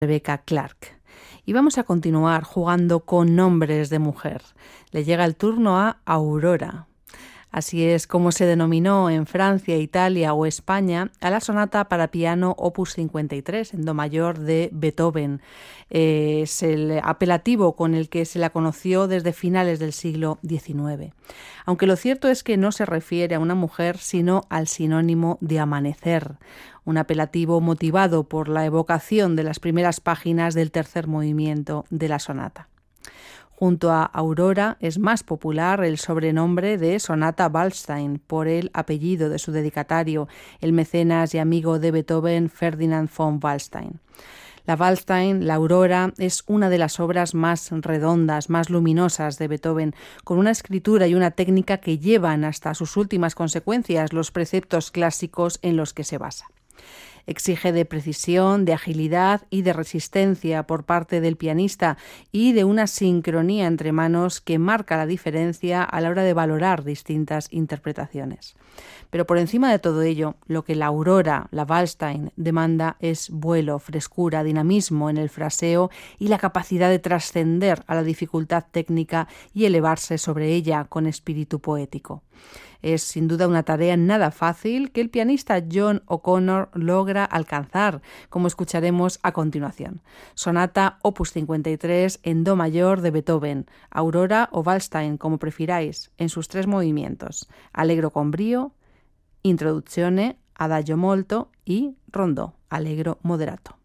Rebecca Clark. Y vamos a continuar jugando con nombres de mujer. Le llega el turno a Aurora. Así es como se denominó en Francia, Italia o España a la sonata para piano opus 53 en do mayor de Beethoven. Es el apelativo con el que se la conoció desde finales del siglo XIX. Aunque lo cierto es que no se refiere a una mujer, sino al sinónimo de amanecer, un apelativo motivado por la evocación de las primeras páginas del tercer movimiento de la sonata. Junto a Aurora es más popular el sobrenombre de Sonata Waldstein por el apellido de su dedicatario, el mecenas y amigo de Beethoven Ferdinand von Waldstein. La Waldstein, la Aurora, es una de las obras más redondas, más luminosas de Beethoven, con una escritura y una técnica que llevan hasta sus últimas consecuencias los preceptos clásicos en los que se basa. Exige de precisión, de agilidad y de resistencia por parte del pianista y de una sincronía entre manos que marca la diferencia a la hora de valorar distintas interpretaciones. Pero por encima de todo ello, lo que la Aurora, la Waldstein, demanda es vuelo, frescura, dinamismo en el fraseo y la capacidad de trascender a la dificultad técnica y elevarse sobre ella con espíritu poético. Es sin duda una tarea nada fácil que el pianista John O'Connor logra alcanzar, como escucharemos a continuación. Sonata opus 53 en do mayor de Beethoven, Aurora o Waldstein, como prefiráis, en sus 3 movimientos: allegro con brio, introduzione, adagio molto y rondó, allegro moderato.